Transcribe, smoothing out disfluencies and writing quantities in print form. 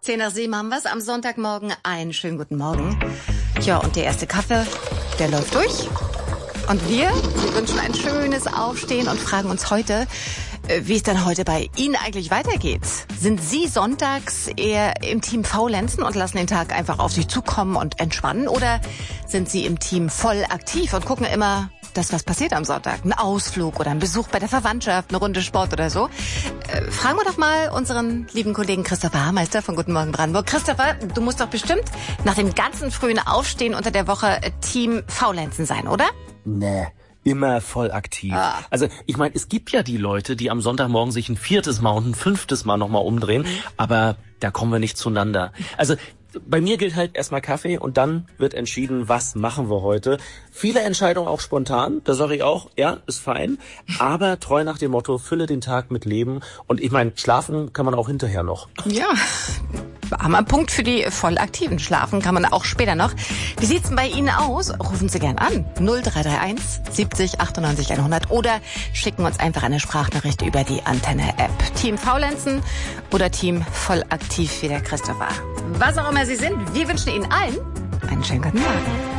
10 nach 7 haben wir's. Am Sonntagmorgen einen schönen guten Morgen. Ja, und der erste Kaffee, der läuft durch. Und wir wünschen ein schönes Aufstehen und fragen uns heute, wie es dann heute bei Ihnen eigentlich weitergeht. Sind Sie sonntags eher im Team Faulenzen und lassen den Tag einfach auf sich zukommen und entspannen? Oder sind Sie im Team voll aktiv und gucken immer, was passiert am Sonntag? Ein Ausflug oder ein Besuch bei der Verwandtschaft, eine Runde Sport oder so? Fragen wir doch mal unseren lieben Kollegen Christopher Hameister von Guten Morgen Brandenburg. Christopher, du musst doch bestimmt nach dem ganzen frühen Aufstehen unter der Woche Team Faulenzen sein, oder? Nee. Immer voll aktiv. Also ich meine, es gibt ja die Leute, die am Sonntagmorgen sich ein 4. Mal und ein 5. Mal nochmal umdrehen, aber da kommen wir nicht zueinander. Also bei mir gilt halt erstmal Kaffee und dann wird entschieden, was machen wir heute. Viele Entscheidungen auch spontan, da sage ich auch, ja, ist fein, aber treu nach dem Motto, fülle den Tag mit Leben. Und ich meine, schlafen kann man auch hinterher noch. Ja, haben wir einen Punkt für die Vollaktiven. Schlafen kann man auch später noch. Wie sieht's denn bei Ihnen aus? Rufen Sie gern an. 0331 70 98 100 oder schicken uns einfach eine Sprachnachricht über die Antenne-App. Team Faulenzen oder Team Vollaktiv wie der Christopher. Was auch immer Sie sind, wir wünschen Ihnen allen einen schönen guten Morgen.